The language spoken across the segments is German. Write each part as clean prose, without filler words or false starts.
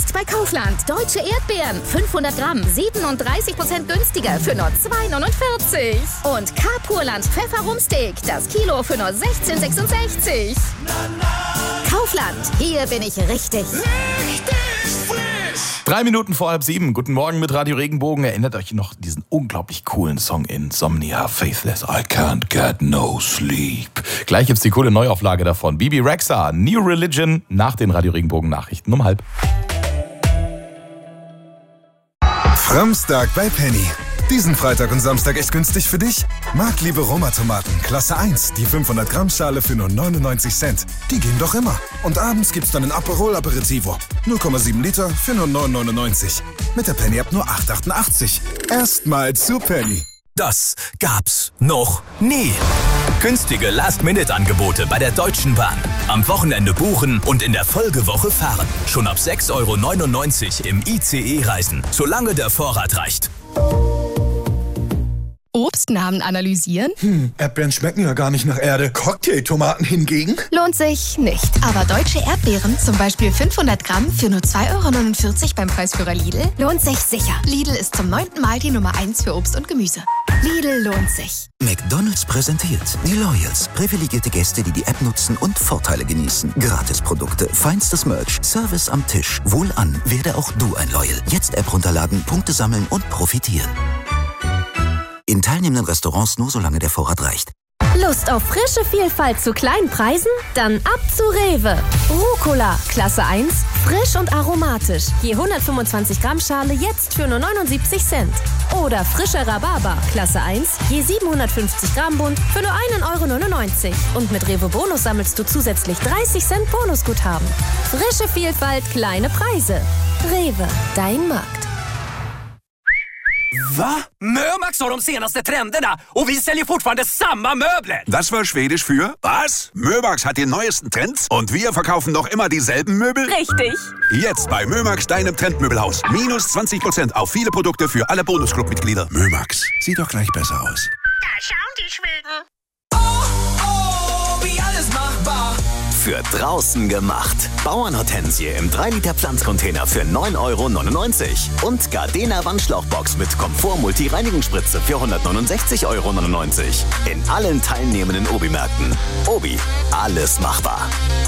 Jetzt bei Kaufland. Deutsche Erdbeeren. 500 Gramm. 37% günstiger für nur 2,49. Und K-Purland Pfefferumsteak. Das Kilo für nur 16,66. Kaufland. Hier bin ich richtig. frisch. 3 Minuten vor 6:30. Guten Morgen mit Radio Regenbogen. Erinnert euch noch diesen unglaublich coolen Song Insomnia, Faithless, I Can't Get No Sleep. Gleich gibt's die coole Neuauflage davon. Bibi Rexha, New Religion, nach den Radio Regenbogen Nachrichten um 12:30. Framstag bei Penny. Diesen Freitag und Samstag echt günstig für dich? Marktliebe Roma-Tomaten, Klasse 1, die 500 Gramm Schale für nur 99 Cent. Die gehen doch immer. Und abends gibt's dann ein Aperol Aperitivo. 0,7 Liter für nur 9,99. Mit der Penny ab nur 8,88. Erstmal zu Penny. Das gab's noch nie. Günstige Last-Minute-Angebote bei der Deutschen Bahn. Am Wochenende buchen und in der Folgewoche fahren. Schon ab 6,99 € im ICE reisen, solange der Vorrat reicht. Obstnamen analysieren? Erdbeeren schmecken ja gar nicht nach Erde. Cocktailtomaten hingegen? Lohnt sich nicht. Aber deutsche Erdbeeren, zum Beispiel 500 Gramm für nur 2,49 € beim Preisführer Lidl, lohnt sich sicher. Lidl ist zum 9. Mal die Nummer 1 für Obst und Gemüse. Lidl lohnt sich. McDonald's präsentiert die Loyals. Privilegierte Gäste, die die App nutzen und Vorteile genießen. Gratisprodukte, feinstes Merch, Service am Tisch. Wohlan, werde auch du ein Loyal. Jetzt App runterladen, Punkte sammeln und profitieren. In teilnehmenden Restaurants nur solange der Vorrat reicht. Lust auf frische Vielfalt zu kleinen Preisen? Dann ab zu Rewe. Rucola, Klasse 1, frisch und aromatisch. Je 125 Gramm Schale jetzt für nur 79 Cent. Oder frischer Rhabarber, Klasse 1, je 750 Gramm Bund für nur 1,99 €. Und mit Rewe Bonus sammelst du zusätzlich 30 Cent Bonusguthaben. Frische Vielfalt, kleine Preise. Rewe, dein Markt. Va? Mömax har de senaste trenderna och vi säljer fortfarande samma möbler. Das war Schwedisch für was? Mömax hat die neuesten Trends und wir verkaufen noch immer dieselben Möbel? Richtig. Jetzt bei Mömax, deinem Trendmöbelhaus. Minus 20% auf viele Produkte für alle Bonusclub-Mitglieder. Mömax, sieht doch gleich besser aus. Da schauen die Schweden. Oh, wie alles machbar. Für draußen gemacht. Bauernhortensie im 3-Liter Pflanzcontainer für 9,99 € und Gardena Wandschlauchbox mit Komfort-Multi-Reinigungsspritze für 169,99 € in allen teilnehmenden Obi-Märkten. Obi, alles machbar.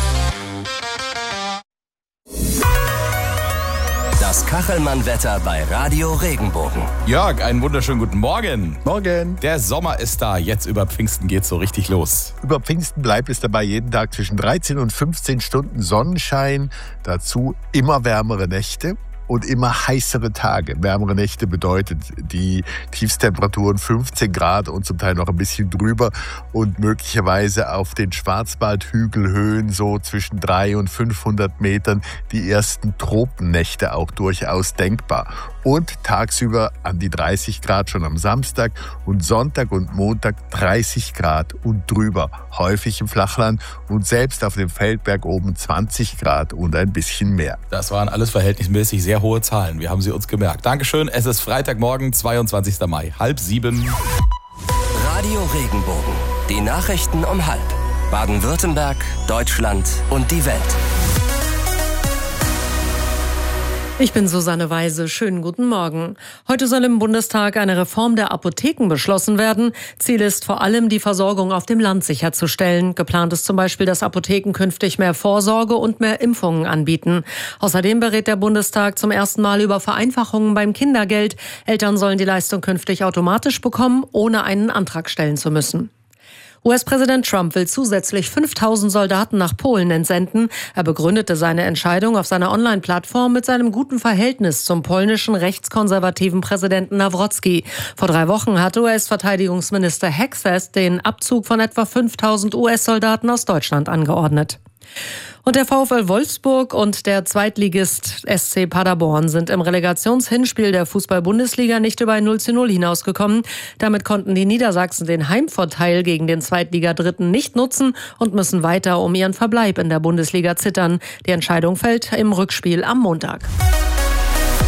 Das Kachelmann-Wetter bei Radio Regenbogen. Jörg, einen wunderschönen guten Morgen. Morgen. Der Sommer ist da. Jetzt über Pfingsten geht's so richtig los. Über Pfingsten bleibt es dabei jeden Tag zwischen 13 und 15 Stunden Sonnenschein. Dazu immer wärmere Nächte und immer heißere Tage. Wärmere Nächte bedeutet die Tiefstemperaturen 15 Grad und zum Teil noch ein bisschen drüber und möglicherweise auf den Schwarzwaldhügelhöhen so zwischen 300 und 500 Metern die ersten Tropennächte auch durchaus denkbar. Und tagsüber an die 30 Grad schon am Samstag und Sonntag und Montag 30 Grad und drüber, häufig im Flachland und selbst auf dem Feldberg oben 20 Grad und ein bisschen mehr. Das waren alles verhältnismäßig sehr hohe Zahlen. Wir haben sie uns gemerkt. Dankeschön. Es ist Freitagmorgen, 22. Mai, 6:30. Radio Regenbogen. Die Nachrichten um 12:30. Baden-Württemberg, Deutschland und die Welt. Ich bin Susanne Weise. Schönen guten Morgen. Heute soll im Bundestag eine Reform der Apotheken beschlossen werden. Ziel ist vor allem, die Versorgung auf dem Land sicherzustellen. Geplant ist zum Beispiel, dass Apotheken künftig mehr Vorsorge und mehr Impfungen anbieten. Außerdem berät der Bundestag zum ersten Mal über Vereinfachungen beim Kindergeld. Eltern sollen die Leistung künftig automatisch bekommen, ohne einen Antrag stellen zu müssen. US-Präsident Trump will zusätzlich 5.000 Soldaten nach Polen entsenden. Er begründete seine Entscheidung auf seiner Online-Plattform mit seinem guten Verhältnis zum polnischen rechtskonservativen Präsidenten Nawrocki. Vor 3 Wochen hat US-Verteidigungsminister Hegseth den Abzug von etwa 5.000 US-Soldaten aus Deutschland angeordnet. Und der VfL Wolfsburg und der Zweitligist SC Paderborn sind im Relegationshinspiel der Fußball-Bundesliga nicht über ein 0:0 hinausgekommen. Damit konnten die Niedersachsen den Heimvorteil gegen den Zweitligadritten nicht nutzen und müssen weiter um ihren Verbleib in der Bundesliga zittern. Die Entscheidung fällt im Rückspiel am Montag.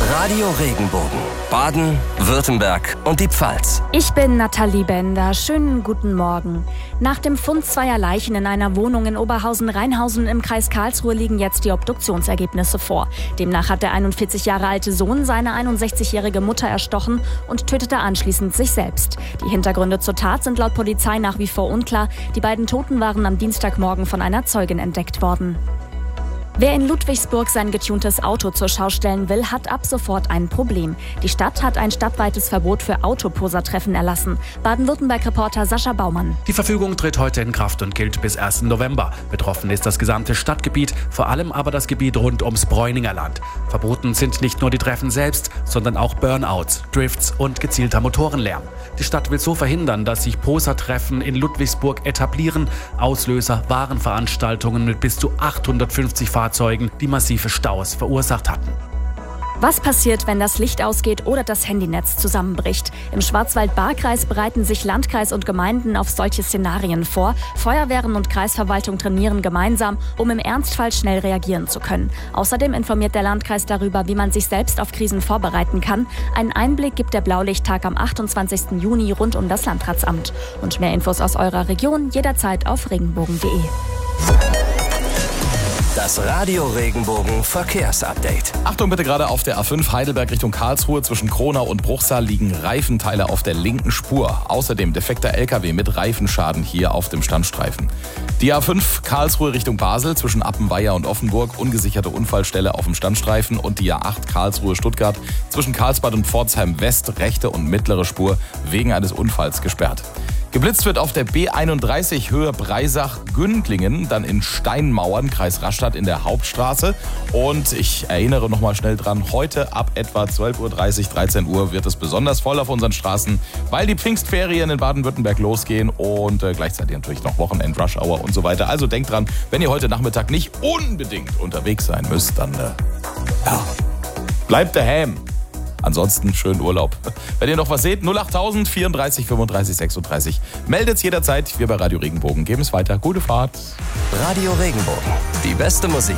Radio Regenbogen. Baden, Württemberg und die Pfalz. Ich bin Nathalie Bender. Schönen guten Morgen. Nach dem Fund zweier Leichen in einer Wohnung in Oberhausen-Rheinhausen im Kreis Karlsruhe liegen jetzt die Obduktionsergebnisse vor. Demnach hat der 41 Jahre alte Sohn seine 61-jährige Mutter erstochen und tötete anschließend sich selbst. Die Hintergründe zur Tat sind laut Polizei nach wie vor unklar. Die beiden Toten waren am Dienstagmorgen von einer Zeugin entdeckt worden. Wer in Ludwigsburg sein getuntes Auto zur Schau stellen will, hat ab sofort ein Problem. Die Stadt hat ein stadtweites Verbot für Autoposertreffen erlassen. Baden-Württemberg-Reporter Sascha Baumann. Die Verfügung tritt heute in Kraft und gilt bis 1. November. Betroffen ist das gesamte Stadtgebiet, vor allem aber das Gebiet rund ums Bräuninger Land. Verboten sind nicht nur die Treffen selbst, sondern auch Burnouts, Drifts und gezielter Motorenlärm. Die Stadt will so verhindern, dass sich Posertreffen in Ludwigsburg etablieren. Auslöser waren Veranstaltungen mit bis zu 850 Fahrzeugen, die massive Staus verursacht hatten. Was passiert, wenn das Licht ausgeht oder das Handynetz zusammenbricht? Im Schwarzwald-Baar-Kreis bereiten sich Landkreis und Gemeinden auf solche Szenarien vor. Feuerwehren und Kreisverwaltung trainieren gemeinsam, um im Ernstfall schnell reagieren zu können. Außerdem informiert der Landkreis darüber, wie man sich selbst auf Krisen vorbereiten kann. Einen Einblick gibt der Blaulichttag am 28. Juni rund um das Landratsamt. Und mehr Infos aus eurer Region jederzeit auf regenbogen.de. Das Radio Regenbogen Verkehrsupdate. Achtung bitte, gerade auf der A5 Heidelberg Richtung Karlsruhe zwischen Kronau und Bruchsal liegen Reifenteile auf der linken Spur. Außerdem defekter LKW mit Reifenschaden hier auf dem Standstreifen. Die A5 Karlsruhe Richtung Basel zwischen Appenweier und Offenburg, ungesicherte Unfallstelle auf dem Standstreifen. Und die A8 Karlsruhe Stuttgart zwischen Karlsbad und Pforzheim West, rechte und mittlere Spur wegen eines Unfalls gesperrt. Geblitzt wird auf der B31 Höhe Breisach-Güntlingen, dann in Steinmauern, Kreis Rastatt in der Hauptstraße. Und ich erinnere nochmal schnell dran, heute ab etwa 12:30 Uhr, 13 Uhr wird es besonders voll auf unseren Straßen, weil die Pfingstferien in Baden-Württemberg losgehen und gleichzeitig natürlich noch Wochenend, Rush Hour und so weiter. Also denkt dran, wenn ihr heute Nachmittag nicht unbedingt unterwegs sein müsst, dann bleibt daheim. Ansonsten schönen Urlaub. Wenn ihr noch was seht, 08000 34 35 36. Meldet's jederzeit. Wir bei Radio Regenbogen geben es weiter. Gute Fahrt. Radio Regenbogen. Die beste Musik.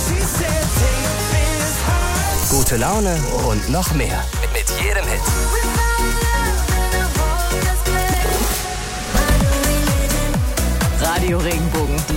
Gute Laune und noch mehr. Mit jedem Hit. Radio Regenbogen. Die